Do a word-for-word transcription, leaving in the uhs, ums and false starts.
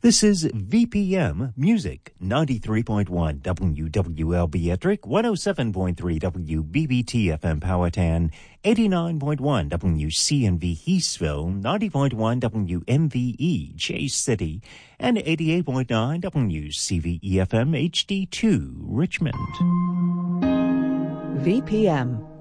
This is V P M Music, ninety-three point one W W L B Ettrick, one oh seven point three W B B T F M Powhatan, eighty-nine point one W C N V Eastville, ninety point one W M V E Chase City, and eighty-eight point nine W C V E F M H D two Richmond. V P M,